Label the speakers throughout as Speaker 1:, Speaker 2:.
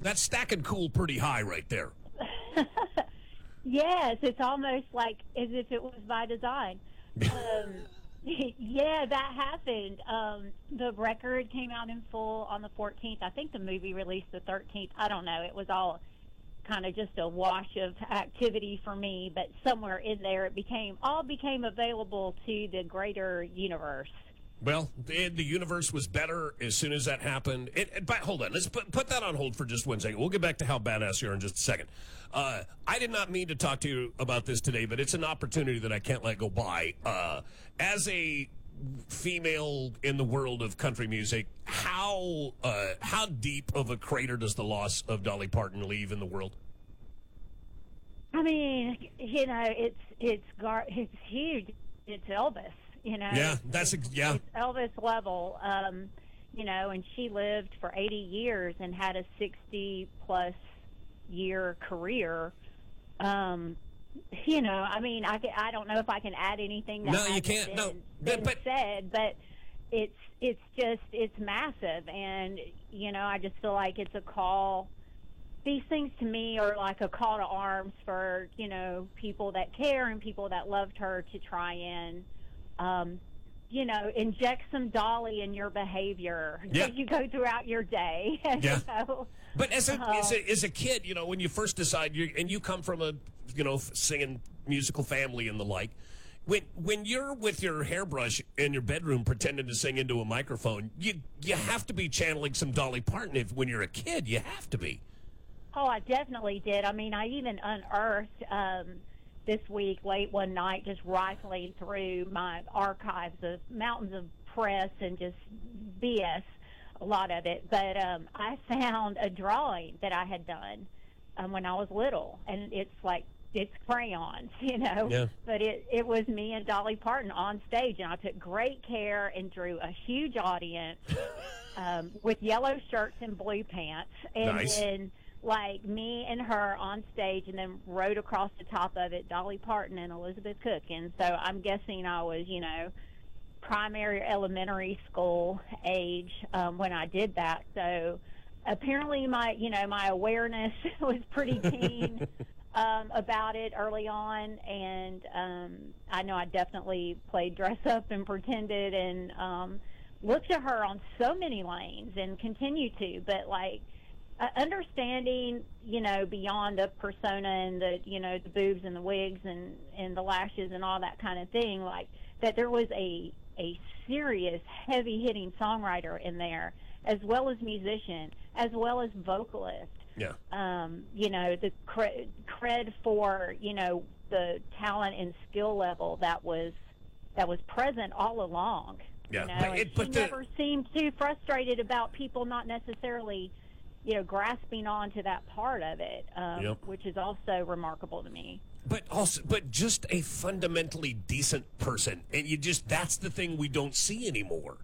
Speaker 1: That's stacking cool pretty high right there.
Speaker 2: Yes, it's almost like as if it was by design. Yeah, that happened. The record came out in full on the 14th. I think the movie released the 13th. I don't know. It was all kind of just a wash of activity for me, but somewhere in there it became available to the greater universe.
Speaker 1: Well, the universe was better as soon as that happened. But hold on, let's put that on hold for just 1 second. We'll get back to how badass you are in just a second. I did not mean to talk to you about this today, but it's an opportunity that I can't let go by. As a female in the world of country music, how deep of a crater does the loss of Dolly Parton leave in the world?
Speaker 2: I mean, you know, it's huge. It's Elvis. You know,
Speaker 1: yeah,
Speaker 2: it's Elvis level. You know, and she lived for 80 years and had a 60-plus year career. You know, I mean, I don't know if I can add anything that
Speaker 1: no, you can't.
Speaker 2: Been said, but it's massive, and you know, I just feel like it's a call. These things to me are like a call to arms for, you know, people that care and people that loved her to try and, you know, inject some Dolly in your behavior as you go throughout your day.
Speaker 1: Yeah.
Speaker 2: You know?
Speaker 1: But as a kid, you know, when you first decide, you come from a, you know, singing musical family and the like, when you're with your hairbrush in your bedroom pretending to sing into a microphone, you have to be channeling some Dolly Parton. When you're a kid, you have to be.
Speaker 2: Oh, I definitely did. I mean, I even unearthed this week, late one night, just rifling through my archives of mountains of press and just BS, a lot of it. But I found a drawing that I had done when I was little, and it's crayons, you know.
Speaker 1: Yeah.
Speaker 2: But it was me and Dolly Parton on stage, and I took great care and drew a huge audience with yellow shirts and blue pants. And
Speaker 1: nice.
Speaker 2: then like me and her on stage, and then wrote across the top of it Dolly Parton and Elizabeth Cook. And so I'm guessing I was, you know, primary elementary school age when I did that. So apparently my awareness was pretty keen about it early on, and I know I definitely played dress up and pretended and looked at her on so many lanes and continue to, but like understanding, you know, beyond the persona and the, you know, the boobs and the wigs and the lashes and all that kind of thing, like that there was a serious heavy hitting songwriter in there, as well as musician, as well as vocalist.
Speaker 1: Yeah.
Speaker 2: You know, the cred for, you know, the talent and skill level that was present all along.
Speaker 1: Yeah.
Speaker 2: You know, and she never seemed too frustrated about people not necessarily, you know, grasping onto that part of it, which is also remarkable to me.
Speaker 1: But just a fundamentally decent person, and that's the thing we don't see anymore.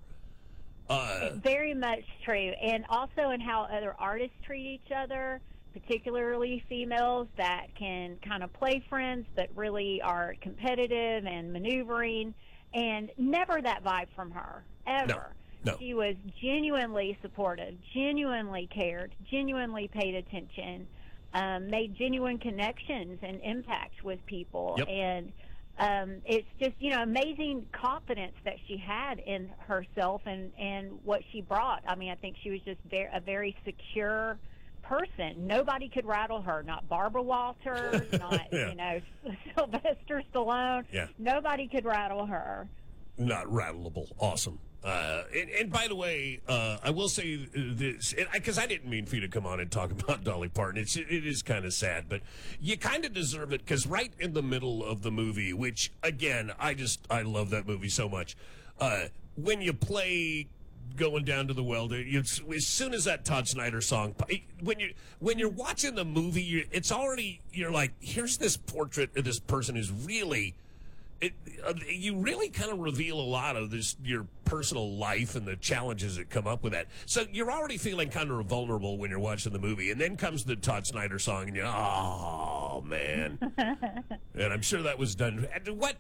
Speaker 2: Very much true, and also in how other artists treat each other, particularly females that can kind of play friends, but really are competitive and maneuvering, and never that vibe from her, ever.
Speaker 1: No.
Speaker 2: She was genuinely supportive, genuinely cared, genuinely paid attention, made genuine connections and impact with people.
Speaker 1: Yep.
Speaker 2: And it's just, you know, amazing confidence that she had in herself and what she brought. I mean, I think she was just a very secure person. Nobody could rattle her, not Barbara Walters, not, you know, Sylvester Stallone.
Speaker 1: Yeah.
Speaker 2: Nobody could rattle her.
Speaker 1: Not rattleable. Awesome. And by the way, I will say this, because I didn't mean for you to come on and talk about Dolly Parton. It is kind of sad, but you kind of deserve it, because right in the middle of the movie, which, again, I love that movie so much, when you play Going Down to the Well, as soon as that Todd Snider song, when you're watching the movie, you're like, here's this portrait of this person who's really... you really kind of reveal a lot of your personal life and the challenges that come up with that. So you're already feeling kind of vulnerable when you're watching the movie, and then comes the Todd Snider song, and you're, oh man. And I'm sure that was done. What,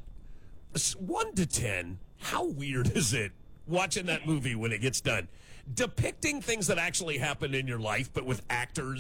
Speaker 1: 1 to 10? How weird is it watching that movie when it gets done, depicting things that actually happened in your life, but with actors